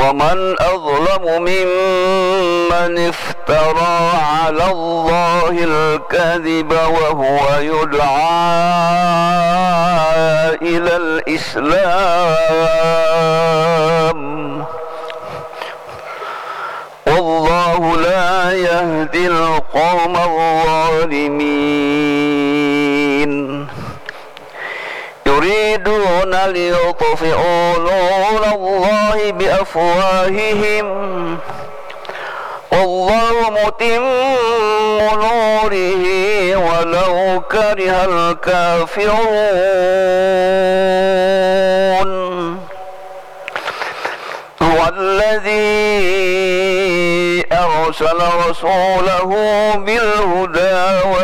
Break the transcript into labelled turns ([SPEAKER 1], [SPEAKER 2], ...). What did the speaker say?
[SPEAKER 1] ومن أظلم ممن افترى على الله الكذب وهو يدعى إلى الإسلام والله لا يهدي القوم الظالمين يريدون ليطفئوا نور الله بأفواههم والله متم نوره ولو كره الكافرون هو الذي أرسل رسوله بالهدى